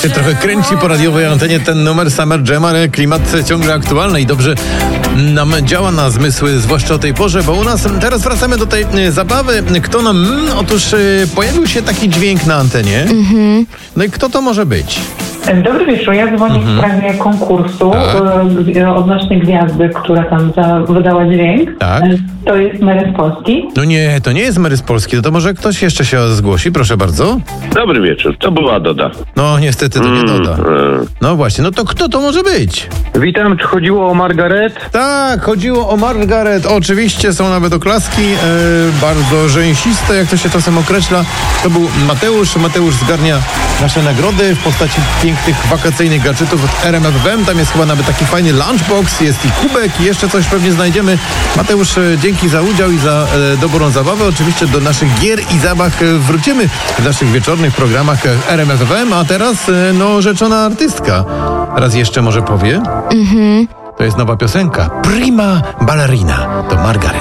się trochę kręci po radiowej antenie ten numer Summer Jam, ale klimat ciągle aktualny i dobrze nam działa na zmysły, zwłaszcza o tej porze, bo u nas teraz wracamy do tej zabawy. Kto nam... Otóż pojawił się taki dźwięk na antenie. No i kto to może być? Dobry wieczór, ja dzwonię w sprawie konkursu odnośnie gwiazdy, która tam wydała dźwięk. Tak. To jest Mary z Polski. No nie, to nie jest Mary z Polski, to może ktoś jeszcze się zgłosi, proszę bardzo. Dobry wieczór, to była Doda. No niestety to nie Doda. No właśnie, no to kto to może być? Witam, czy chodziło o Margaret? Tak, chodziło o Margaret. Oczywiście są nawet oklaski, bardzo rzęsiste, jak to się czasem określa. To był Mateusz. Mateusz zgarnia nasze nagrody w postaci pięknych wakacyjnych gadżetów od RMF FM. Tam jest chyba nawet taki fajny lunchbox, jest i kubek i jeszcze coś pewnie znajdziemy. Mateusz, dzięki za udział i za dobrą zabawę. Oczywiście do naszych gier i zabaw wrócimy w naszych wieczornych programach RMF FM. A teraz, rzeczona artystka. Raz jeszcze może powie? To jest nowa piosenka. Prima Ballerina. To Margaret.